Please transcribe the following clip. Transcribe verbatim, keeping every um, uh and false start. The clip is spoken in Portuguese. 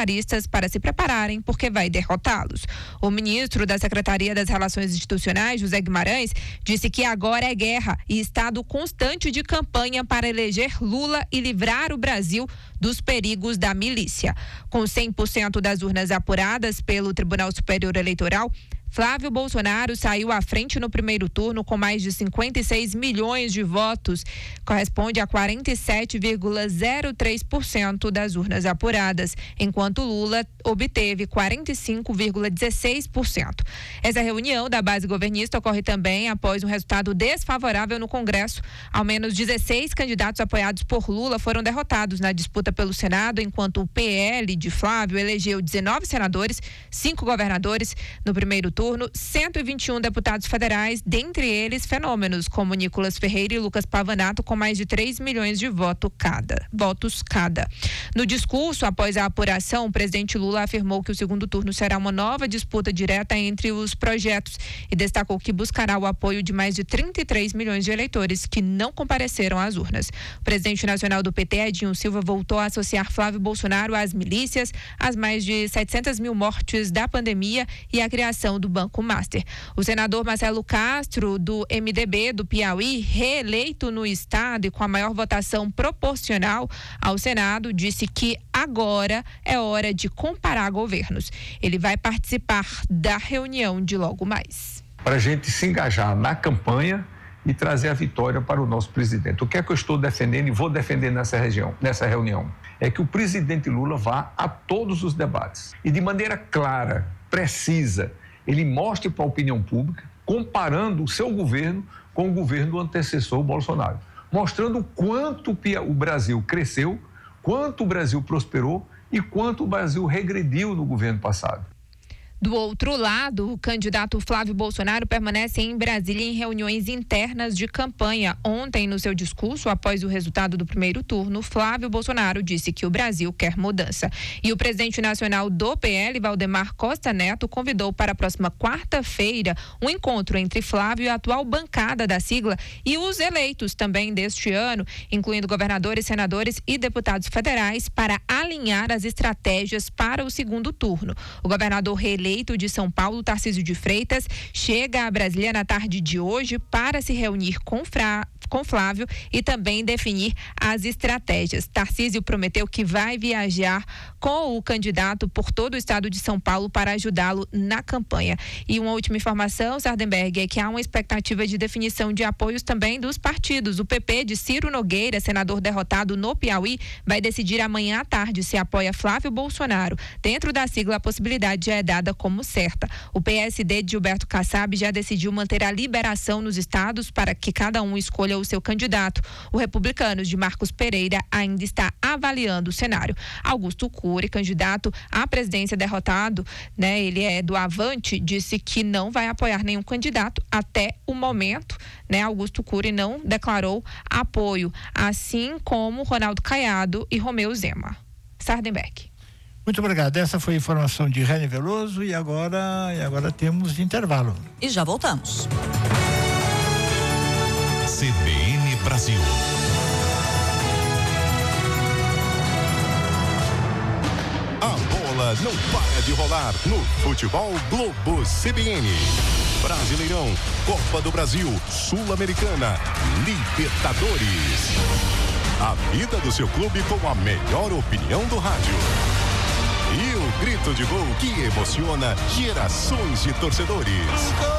bolsonaristas para se prepararem, porque vai derrotá-los. O ministro da Secretaria das Relações Institucionais, José Guimarães, disse que agora é guerra e estado constante de campanha para eleger Lula e livrar o Brasil dos perigos da milícia. Com cem por cento das urnas apuradas pelo Tribunal Superior Eleitoral, Flávio Bolsonaro saiu à frente no primeiro turno com mais de cinquenta e seis milhões de votos, corresponde a quarenta e sete vírgula zero três por cento das urnas apuradas, enquanto Lula obteve quarenta e cinco vírgula dezesseis por cento. Essa reunião da base governista ocorre também após um resultado desfavorável no Congresso. Ao menos dezesseis candidatos apoiados por Lula foram derrotados na disputa pelo Senado, enquanto o P L de Flávio elegeu dezenove senadores, cinco governadores no primeiro turno, cento e vinte e um deputados federais, dentre eles fenômenos como Nicolas Ferreira e Lucas Pavanato, com mais de três milhões de voto cada, votos cada. No discurso, após a apuração, o presidente Lula afirmou que o segundo turno será uma nova disputa direta entre os projetos e destacou que buscará o apoio de mais de trinta e três milhões de eleitores que não compareceram às urnas. O presidente nacional do P T, Edinho Silva, voltou a associar Flávio Bolsonaro às milícias, às mais de setecentas mil mortes da pandemia e à criação do Banco Master. O senador Marcelo Castro, do M D B do Piauí, reeleito no estado e com a maior votação proporcional ao Senado, disse que agora é hora de comparar governos. Ele vai participar da reunião de logo mais. Para a gente se engajar na campanha e trazer a vitória para o nosso presidente. O que é que eu estou defendendo e vou defender nessa região, nessa reunião? É que o presidente Lula vá a todos os debates e de maneira clara, precisa, ele mostre para a opinião pública, comparando o seu governo com o governo do antecessor Bolsonaro, mostrando o quanto o Brasil cresceu, quanto o Brasil prosperou e quanto o Brasil regrediu no governo passado. Do outro lado, o candidato Flávio Bolsonaro permanece em Brasília em reuniões internas de campanha. Ontem, no seu discurso, após o resultado do primeiro turno, Flávio Bolsonaro disse que o Brasil quer mudança. E o presidente nacional do P L, Valdemar Costa Neto, convidou para a próxima quarta-feira um encontro entre Flávio e a atual bancada da sigla e os eleitos também deste ano, incluindo governadores, senadores e deputados federais, para alinhar as estratégias para o segundo turno. O governador reeleito de São Paulo, Tarcísio de Freitas, chega a Brasília na tarde de hoje para se reunir com Fra... com Flávio e também definir as estratégias. Tarcísio prometeu que vai viajar com o candidato por todo o estado de São Paulo para ajudá-lo na campanha. E uma última informação, Sardenberg, é que há uma expectativa de definição de apoios também dos partidos. O P P de Ciro Nogueira, senador derrotado no Piauí, vai decidir amanhã à tarde se apoia Flávio Bolsonaro. Dentro da sigla, a possibilidade já é dada como certa. O P S D de Gilberto Kassab já decidiu manter a liberação nos estados para que cada um escolha o seu candidato. O Republicanos de Marcos Pereira ainda está avaliando o cenário. Augusto Cury, candidato à presidência derrotado, né, ele é do Avante, disse que não vai apoiar nenhum candidato até o momento, né? Augusto Cury não declarou apoio, assim como Ronaldo Caiado e Romeu Zema. Sardenberg. Muito obrigado. Essa foi a informação de Rene Veloso e agora, e agora temos intervalo. E já voltamos. C B N Brasil. A bola não para de rolar no Futebol Globo C B N. Brasileirão, Copa do Brasil, Sul-Americana, Libertadores. A vida do seu clube com a melhor opinião do rádio. E o grito de gol que emociona gerações de torcedores.